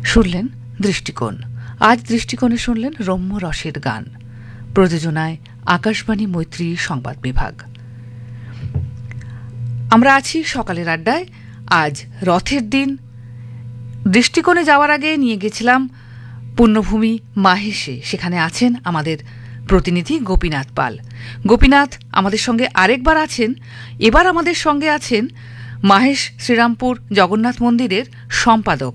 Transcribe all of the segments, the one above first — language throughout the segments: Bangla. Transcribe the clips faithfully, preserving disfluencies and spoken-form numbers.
শুনলেন দৃষ্টিকোণ। আজ দৃষ্টিকোণে শুনলেন রম্য রসের গান। প্রযোজনায় আকাশবাণী মৈত্রী সংবাদ বিভাগ। আমরা আছি সকালের আড্ডায়। আজ রথের দিন। দৃষ্টিকোণে যাওয়ার আগে নিয়ে গেছিলাম পুণ্যভূমি মাহেশে। সেখানে আছেন আমাদের প্রতিনিধি গোপীনাথ পাল। গোপীনাথ আমাদের সঙ্গে আরেকবার আছেন। এবার আমাদের সঙ্গে আছেন মাহেশ শ্রীরামপুর জগন্নাথ মন্দিরের সম্পাদক।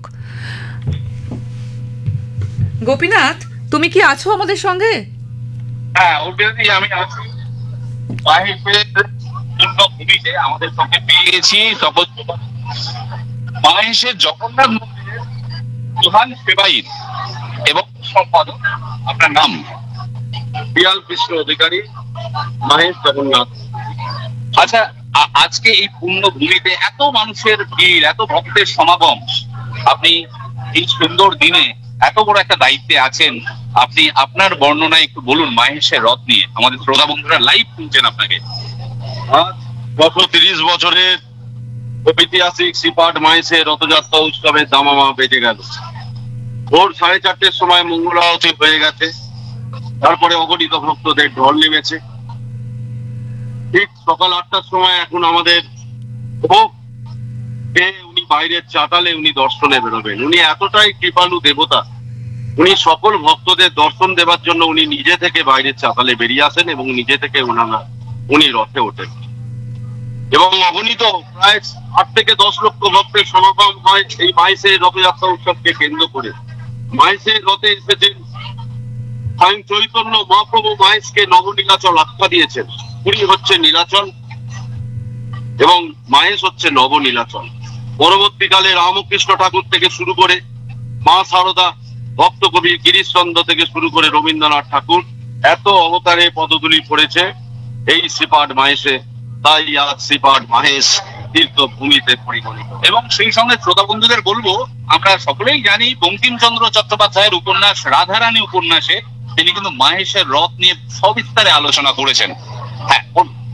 গোপীনাথ, তুমি কি আছো আমাদের সঙ্গে? হ্যাঁ, অলরেডি আমি আছি। মাহেশের পুণ্যভূমিতে আমাদের সঙ্গে পেয়ে গেছি সকল মাহেশের জগন্নাথ মন্দিরের প্রধান সেবায়িত এবং সম্পাদক। আপনার নাম? বিয়াল কৃষ্ণ অধিকারী, মাহেশ জগন্নাথ। আচ্ছা, আজকে এই পুণ্যভূমিতে এত মানুষের ভিড়, এত ভক্তের সমাগম, আপনি এই সুন্দর দিনে এত বড় একটা দায়িত্বে আছেন, আপনি আপনার বর্ণনায় একটু বলুন মাহেশের রথ নিয়ে। আমাদের শ্রোতা বন্ধুরা লাইভ শুনছেন আপনাকে। আজ গত তিরিশ বছরের ঐতিহাসিক শ্রীপাঠ মাহেশের রথযাত্রা উৎসবের দামামা বেজে গেল। ভোর সাড়ে চারটের সময় মঙ্গল আরতি হয়ে গেছে। তারপরে অগণিত ভক্তদের ঢল নেমেছে। ঠিক সকাল আটটার সময় এখন আমাদের ভোগ পেয়ে উনি বাইরের চাতালে উনি দর্শনে বেরোবেন। উনি এতটাই কৃপালু দেবতা, উনি সকল ভক্তদের দর্শন দেবার জন্য উনি নিজে থেকে বাইরের চাতালে বেরিয়ে আসেন এবং নিজে থেকে ওনারা উনি রথে ওঠেন এবং অগণিত প্রায় আট থেকে দশ লক্ষ ভক্তের সমাগম হয় এই মাহেশের রথযাত্রা উৎসবকে কেন্দ্র করে। মাহেশের রথে এসেছেন স্বয়ং চৈতন্য মহাপ্রভু। মাহেশকে নবনীলাচল আখ্যা দিয়েছেন। পুরী হচ্ছে নীলাচল এবং মাহেশ হচ্ছে নবনীলাচল। পরবর্তীকালে রামকৃষ্ণ ঠাকুর থেকে শুরু করে মা শারদা, ভক্ত কবি গিরিশচন্দ্র থেকে শুরু করে রবীন্দ্রনাথ ঠাকুর, এত অবতারে পদধূলি পড়েছে এই শ্রীপাঠ মাহেশে। তাই আজ শ্রীপাঠ মাহেশ তীর্থভূমিতে পরিগণিত। এবং সেই সঙ্গে শ্রোতা বন্ধুদের বলবো, আমরা সকলেই জানি বঙ্কিমচন্দ্র চট্টোপাধ্যায়ের উপন্যাস রাধারানী উপন্যাসে তিনি কিন্তু মাহেশের রথ নিয়ে সবিস্তারে আলোচনা করেছেন। হ্যাঁ,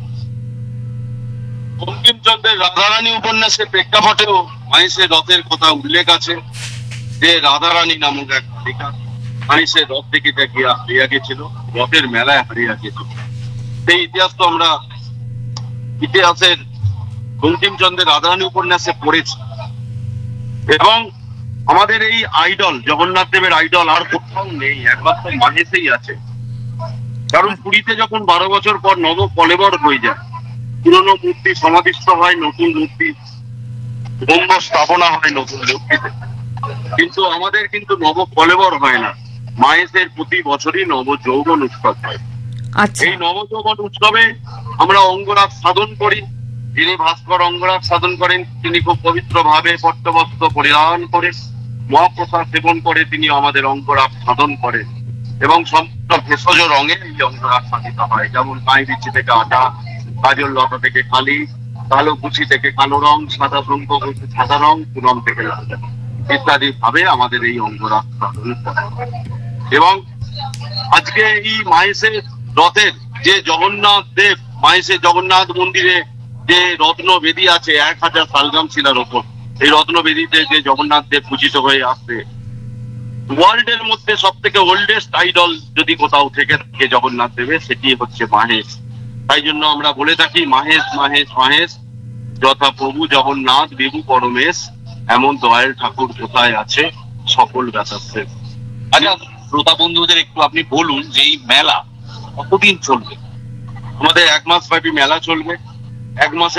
বঙ্কিমচন্দ্রের রাধারানী উপন্যাসের প্রেক্ষাপটেও মাহেশের রথের কথা উল্লেখ আছে যে রাধারানী নামক এক বালিকা মাহেশের রথ দেখিতে গিয়া হারিয়া গেছিল, রথের মেলায় হারিয়া গেছিল। সেই ইতিহাস তো আমরা ইতিহাসের বঙ্কিমচন্দ্রের রাধারানী উপন্যাসে পড়েছি। এবং আমাদের এই আইডল জগন্নাথ দেবের আইডল আর কোথাও নেই, একমাত্র মাহেশেই আছে। কারণ পুরীতে যখন বারো বছর পর নব কলেবর হয়ে যায়, পুরনো মূর্তি সমাধিস্থ হয়, নতুন মূর্তি ব্রহ্ম স্থাপনা হয় নতুন মূর্তিতে। কিন্তু আমাদের কিন্তু নব কলেবর হয় না। মাহেশের প্রতি বছরই নব যৌবন উৎসব হয়। এই নব যৌবন উৎসবে আমরা অঙ্গরাগ সাধন করি। যিনি ভাস্কর অঙ্গরাগ সাধন করেন তিনি খুব পবিত্র ভাবে পট্টবস্ত্র পরিধান করে মহাপ্রসাদ সেবন করে তিনি আমাদের অঙ্গরাগ সাধন করেন এবং সম্পূর্ণ ভেষজ রঙে এই অঙ্গরাগ সাধিত হয়। যেমন পাই বিচি থেকে আটা, কাজল লতা থেকে কালি, কালো কুচি থেকে কালো রং, সাদা ব্রহ্ম সাদা রং, পুনম থেকে লাল ইত্যাদি ভাবে আমাদের এই অঙ্গরাগ সাধন করে। এবং আজকে এই মাহেশের রথের যে জগন্নাথ দেব, মাহেশের জগন্নাথ মন্দিরে যে রত্ন বেদী আছে এক হাজার শালগ্রাম শিলার ওপর, এই রত্ন বেদীতে যে জগন্নাথ দেব পূজিত হয়ে আসছে, ওয়ার্ল্ড এর মধ্যে সব থেকে ওল্ডেস্ট আইডল যদি কোথাও থেকে থাকে জগন্নাথ দেবের, সেটি হচ্ছে মাহেশ। তাই জন্য আমরা বলে থাকি মাহেশ মাহেশ মাহেশ, যথা প্রভু জগন্নাথ বিভু পরমেশ, এমন দয়াল ঠাকুর কোথায় আছে সকল ব্যথার্থে। আচ্ছা, শ্রোতা বন্ধুদের একটু আপনি বলুন যে এই মেলা কতদিন চলবে? আমাদের এক মাস ব্যাপী মেলা চলবে। এক মাসে